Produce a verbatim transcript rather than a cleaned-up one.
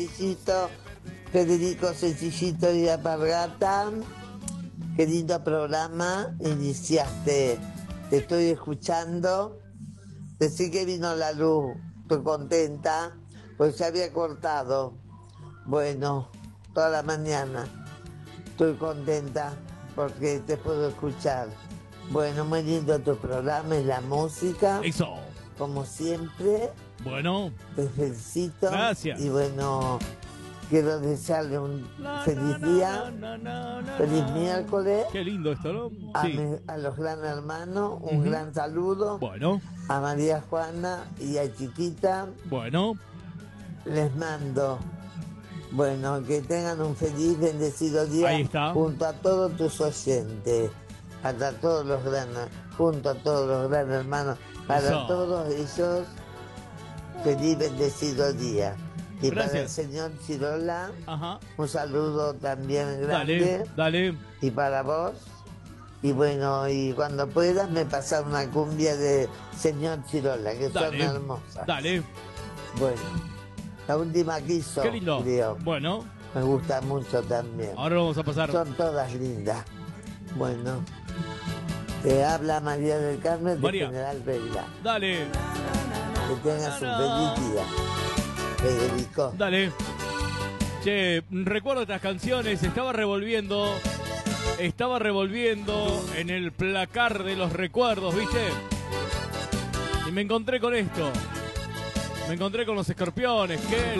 Felicito, Federico Sencillito y Alpargata. Qué lindo programa iniciaste. Te estoy escuchando. Decí que vino la luz. Estoy contenta, pues se había cortado. Bueno, toda la mañana. Estoy contenta porque te puedo escuchar. Bueno, muy lindo tu programa y la música. Eso. Como siempre. Bueno. Te felicito. Gracias. Y bueno, quiero desearle un feliz día. Feliz miércoles. Qué lindo esto, ¿no? A, Sí. mi- a los gran hermanos, un Ujú. gran saludo. Bueno. A María Juana y a Chiquita. Bueno. Les mando. Bueno, que tengan un feliz, bendecido día. Ahí está. Junto a todos tus oyentes. Hasta todos los grandes. Junto a todos los gran hermanos. Para Eso. todos ellos. Feliz, bendecido día. Y para el Gracias. señor Chirola, Ajá. un saludo también Dale, grande. dale. Y para vos. Y bueno, y cuando puedas me pasas una cumbia de señor Chirola, que son Dale. hermosas. Dale. Bueno, la última que hizo, Qué lindo. creo. Bueno. Me gusta mucho también. Ahora vamos a pasar. Son todas lindas. Bueno, te habla María del Carmen de María. General Vela. Dale. Que tengas un feliz día. Federico. Dale. Che, recuerdo estas canciones, estaba revolviendo, estaba revolviendo en el placar de los recuerdos, ¿viste? Y me encontré con esto. Me encontré con los Escorpiones, que